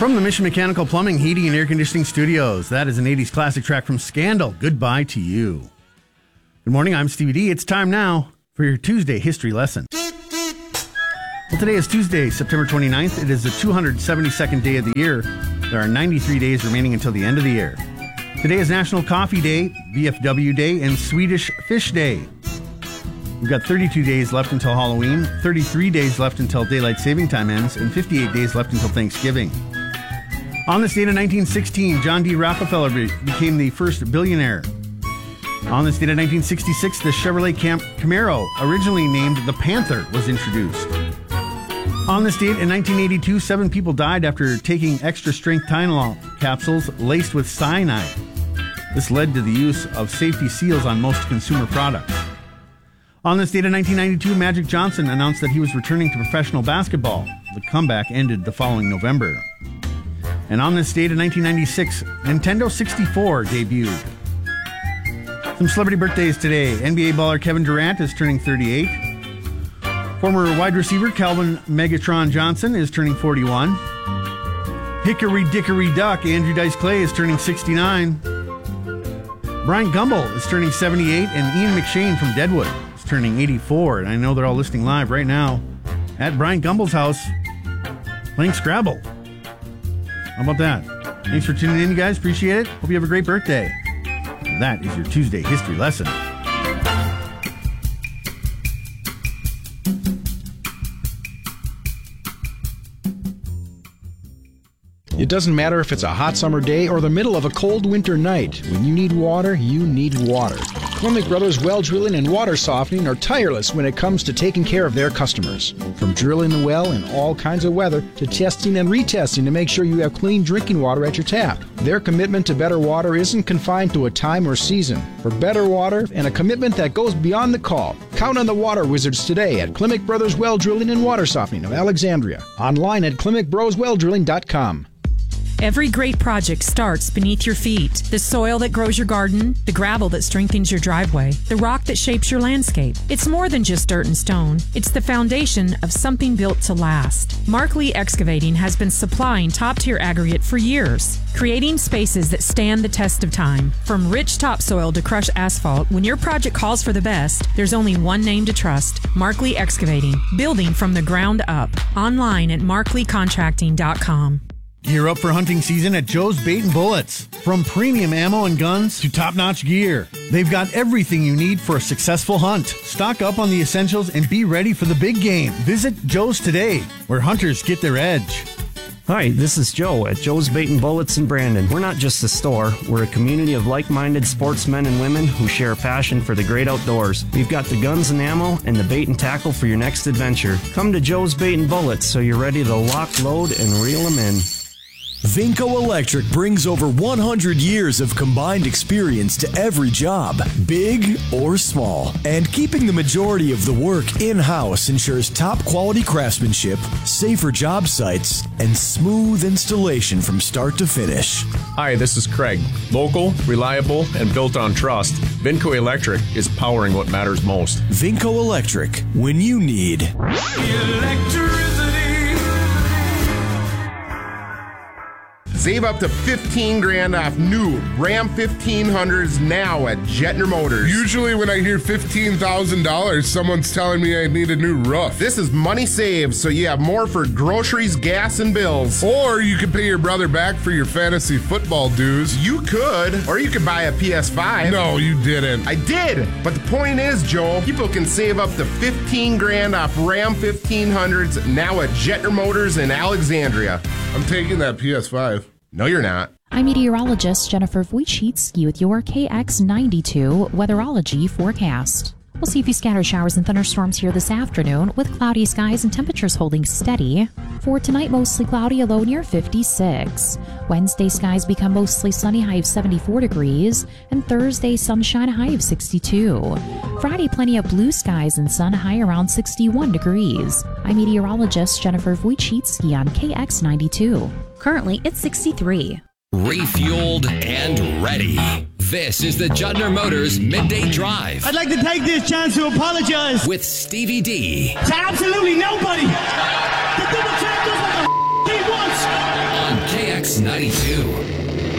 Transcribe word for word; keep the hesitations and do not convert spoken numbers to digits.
From the Mission Mechanical Plumbing, Heating, and Air Conditioning Studios, that is an eighties classic track from Scandal, Goodbye to You. Good morning, I'm Stevie D. It's time now for your Tuesday history lesson. Well, today is Tuesday, September twenty-ninth. It is the two hundred seventy-second day of the year. There are ninety-three days remaining until the end of the year. Today is National Coffee Day, V F W Day, and Swedish Fish Day. We've got thirty-two days left until Halloween, thirty-three days left until Daylight Saving Time ends, and fifty-eight days left until Thanksgiving. On this date in nineteen sixteen, John D. Rockefeller be- became the first billionaire. On this date in nineteen sixty-six, the Chevrolet Cam- Camaro, originally named the Panther, was introduced. On this date in nineteen eighty-two, seven people died after taking extra-strength Tylenol capsules laced with cyanide. This led to the use of safety seals on most consumer products. On this date in nineteen ninety-two, Magic Johnson announced that he was returning to professional basketball. The comeback ended the following November. And on this date in nineteen ninety-six, Nintendo sixty-four debuted. Some celebrity birthdays today. N B A baller Kevin Durant is turning thirty-eight. Former wide receiver Calvin Megatron Johnson is turning forty-one. Hickory Dickory Duck Andrew Dice Clay is turning sixty-nine. Brian Gumbel is turning seventy-eight, and Ian McShane from Deadwood is turning eighty-four. And I know they're all listening live right now at Brian Gumbel's house playing Scrabble. How about that? Thanks for tuning in, you guys. Appreciate it. Hope you have a great birthday. And that is your Tuesday history lesson. It doesn't matter if it's a hot summer day or the middle of a cold winter night. When you need water, you need water. Clemic Brothers Well Drilling and Water Softening are tireless when it comes to taking care of their customers. From drilling the well in all kinds of weather to testing and retesting to make sure you have clean drinking water at your tap. Their commitment to better water isn't confined to a time or season. For better water and a commitment that goes beyond the call, count on the Water Wizards today at Clemic Brothers Well Drilling and Water Softening of Alexandria. Online at Clemic Bros Well Drilling dot com. Every great project starts beneath your feet. The soil that grows your garden, the gravel that strengthens your driveway, the rock that shapes your landscape. It's more than just dirt and stone. It's the foundation of something built to last. Markley Excavating has been supplying top-tier aggregate for years, creating spaces that stand the test of time. From rich topsoil to crushed asphalt, when your project calls for the best, there's only one name to trust: Markley Excavating, building from the ground up. Online at markley contracting dot com. Gear up for hunting season at Joe's Bait and Bullets. From premium ammo and guns to top-notch gear, they've got everything you need for a successful hunt. Stock up on the essentials and be ready for the big game. Visit Joe's today, where hunters get their edge. Hi, this is Joe at Joe's Bait and Bullets in Brandon. We're not just a store, we're a community of like-minded sportsmen and women who share a passion for the great outdoors. We've got the guns and ammo and the bait and tackle for your next adventure. Come to Joe's Bait and Bullets so you're ready to lock, load, and reel them in. Vinco Electric brings over one hundred years of combined experience to every job, big or small. And keeping the majority of the work in-house ensures top-quality craftsmanship, safer job sites, and smooth installation from start to finish. Hi, this is Craig. Local, reliable, and built on trust, Vinco Electric is powering what matters most. Vinco Electric, when you need electricity. Save up to fifteen grand off new Ram fifteen hundreds now at Jetner Motors. Usually when I hear fifteen thousand dollars, someone's telling me I need a new roof. This is money saved, so you have more for groceries, gas, and bills. Or you could pay your brother back for your fantasy football dues. You could, or you could buy a P S five. No, you didn't. I did, but the point is, Joel, people can save up to fifteen grand off Ram fifteen hundreds now at Jetner Motors in Alexandria. I'm taking that P S five. No, you're not. I'm meteorologist Jennifer Wojcicki with your K X ninety-two Weatherology forecast. We'll see a few scattered showers and thunderstorms here this afternoon with cloudy skies and temperatures holding steady. For tonight, mostly cloudy, a low near fifty-six. Wednesday, skies become mostly sunny, high of seventy-four degrees. And Thursday, sunshine, a high of sixty-two. Friday, plenty of blue skies and sun, high around sixty-one degrees. I'm meteorologist Jennifer Wojcicki on K X ninety-two. Currently, it's sixty-three. Refueled and ready. This is the Juttner Motors Midday Drive. I'd like to take this chance to apologize with Stevie D. to absolutely nobody. The double champ does what the f- he wants. On K X ninety-two.